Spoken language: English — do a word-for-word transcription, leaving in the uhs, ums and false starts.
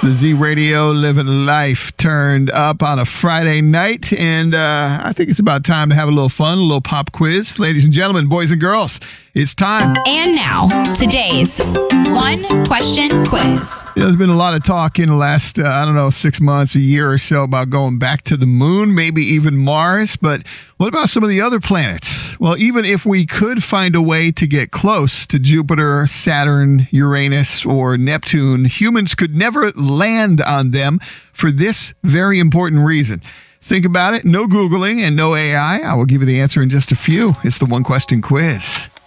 The Z Radio, living life turned up on a Friday night, and uh, I think it's about time to have a little fun, a little pop quiz. Ladies and gentlemen, boys and girls, it's time. And now, today's one question quiz. You know, there's been a lot of talk in the last, uh, I don't know, six months, a year or so about going back to the moon, maybe even Mars, but what about some of the other planets? Well, even if we could find a way to get close to Jupiter, Saturn, Uranus, or Neptune, humans could never land on them for this very important reason. Think about it. No Googling and no A I. I will give you the answer in just a few. It's the one question quiz.